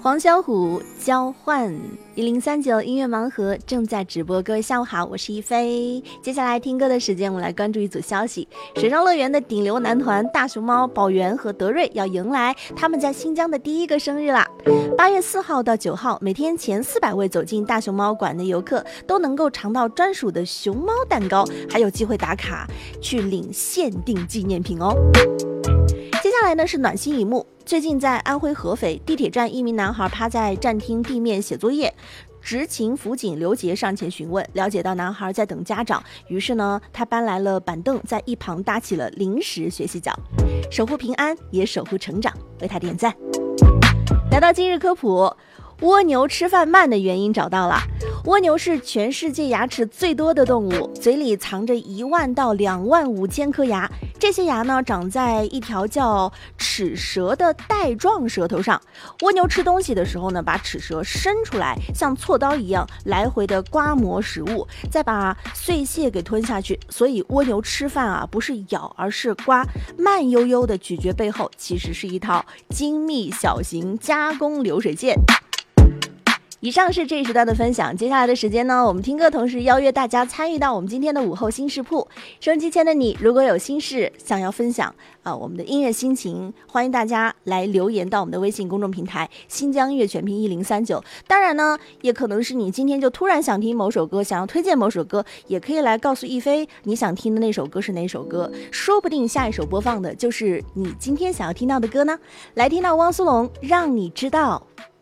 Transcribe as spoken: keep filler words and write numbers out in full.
黄小琥交换一零三九音乐盲盒正在直播，各位下午好，我是一菲。接下来听歌的时间，我们来关注一组消息。水上乐园的顶流男团大熊猫宝源和德瑞要迎来他们在新疆的第一个生日啦！八月四号到九号，每天前四百位走进大熊猫馆的游客都能够尝到专属的熊猫蛋糕，还有机会打卡去领限定纪念品哦。接下来呢是暖心一幕，最近在安徽合肥地铁站，一名男孩趴在站厅地面写作业，执勤辅警刘杰上前询问，了解到男孩在等家长，于是呢他搬来了板凳，在一旁搭起了临时学习角，守护平安也守护成长，为他点赞。来到今日科普，蜗牛吃饭慢的原因找到了。蜗牛是全世界牙齿最多的动物，嘴里藏着一万到两万五千颗牙，这些牙呢长在一条叫齿舌的带状舌头上。蜗牛吃东西的时候呢，把齿舌伸出来，像锉刀一样来回的刮磨食物，再把碎屑给吞下去。所以蜗牛吃饭啊，不是咬，而是刮，慢悠悠的咀嚼背后其实是一套精密小型加工流水线。以上是这一时段的分享，接下来的时间呢，我们听歌同时邀约大家参与到我们今天的午后新事铺。收音机前的你，如果有心事想要分享啊、呃，我们的音乐心情，欢迎大家来留言到我们的微信公众平台新疆音乐全拼一零三九。当然呢，也可能是你今天就突然想听某首歌，想要推荐某首歌，也可以来告诉一菲你想听的那首歌是哪首歌，说不定下一首播放的就是你今天想要听到的歌呢。来听到汪苏泷，让你知道。